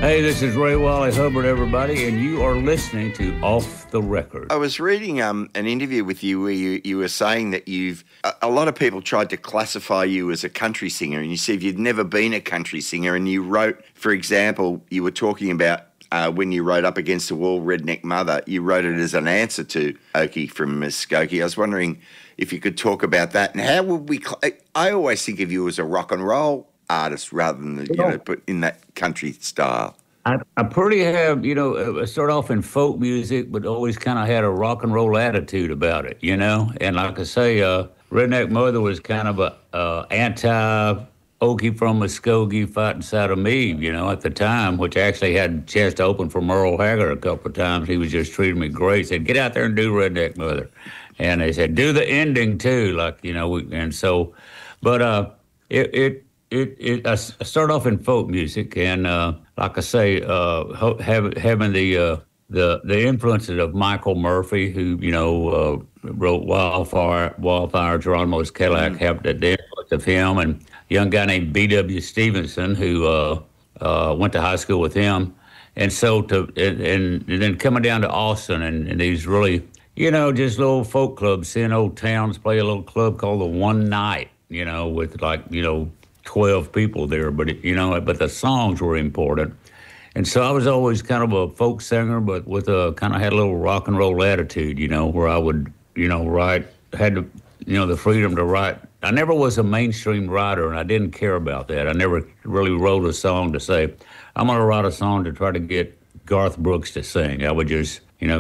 Hey, this is Ray Wally Hubbard, everybody, and you are listening to Off the Record. I was reading an interview with you where you were saying that a lot of people tried to classify you as a country singer, and you said you'd never been a country singer, and you wrote, for example, you were talking about when you wrote Up Against the Wall, Redneck Mother, you wrote it as an answer to Okie from Muskogee. I was wondering if you could talk about that, and how would we... I always think of you as a rock and roll artist rather than, put in that country style. I pretty have, start off in folk music, but always kind of had a rock and roll attitude about it, And like I say, Redneck Mother was kind of a anti-Okie from Muskogee fighting side of me, at the time, which actually had a chance to open for Merle Haggard a couple of times. He was just treating me great. He said, get out there and do Redneck Mother. And they said, do the ending too, I started off in folk music, and like I say, having the influences of Michael Murphy, who wrote Wildfire, Geronimo's Cadillac, had the influence of him, and a young guy named B.W. Stevenson, who went to high school with him, and so and then coming down to Austin and these really just little folk clubs, seeing old towns play a little club called the One Night, with 12 people there, but but the songs were important. And so I was always kind of a folk singer, but with had a little rock and roll attitude, where I would, write, had to, the freedom to write. I never was a mainstream writer, and I didn't care about that. I never really wrote a song to say, I'm going to write a song to try to get Garth Brooks to sing. I would just,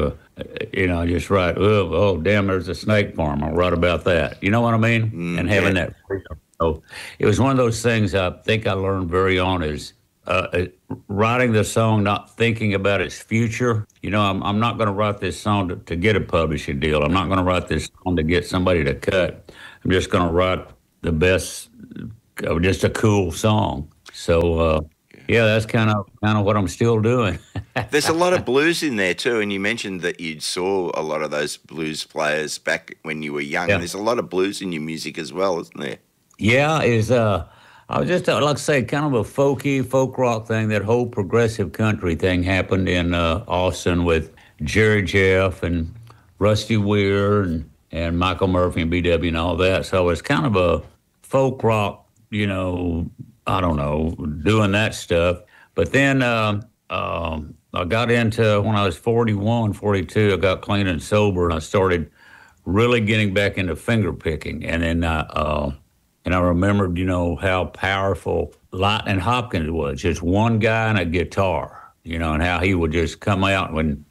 just write, oh, damn, there's a snake farm. I'll write about that. You know what I mean? And having that freedom. So it was one of those things I think I learned very on is writing the song, not thinking about its future. I'm not going to write this song to get a publishing deal. I'm not going to write this song to get somebody to cut. I'm just going to write the best, just a cool song. So, that's kind of what I'm still doing. There's a lot of blues in there too, and you mentioned that you saw a lot of those blues players back when you were young. Yeah. And there's a lot of blues in your music as well, isn't there? Yeah, I was just, like I say, kind of a folk rock thing. That whole progressive country thing happened in Austin with Jerry Jeff and Rusty Weir and Michael Murphy and B.W. and all that. So it's kind of a folk rock, doing that stuff. But then I got into, when I was 41, 42, I got clean and sober, and I started really getting back into finger picking. And then and I remembered, how powerful Lightning Hopkins was. Just one guy and a guitar, and how he would just come out and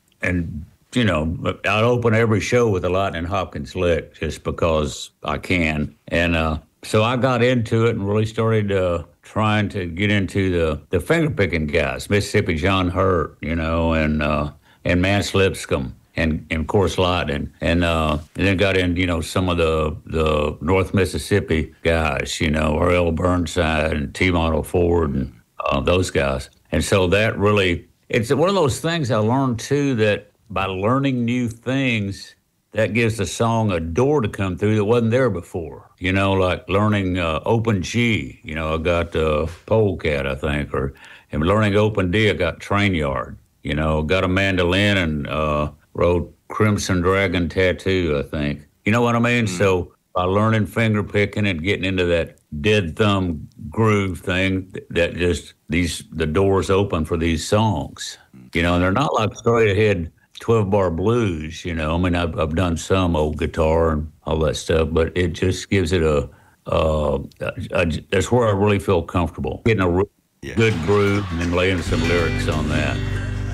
I'd open every show with a Lightning Hopkins lick just because I can. And so I got into it and really started trying to get into the finger picking guys, Mississippi John Hurt, and Mance Lipscomb. And of course, Lightning, and then got in, some of the North Mississippi guys, Earl Burnside and T-Model Ford and those guys. And so that really, it's one of those things I learned too, that by learning new things, that gives the song a door to come through that wasn't there before. Like learning open G, I got Polecat, I think, and learning open D, I got Train Yard, got a mandolin and wrote Crimson Dragon Tattoo, I think. You know what I mean? Mm-hmm. So by learning finger picking and getting into that dead thumb groove thing, that just the doors open for these songs. And they're not like straight ahead 12-bar blues, I've done some old guitar and all that stuff, but it just gives it that's where I really feel comfortable. Getting a good groove and then laying some lyrics on that.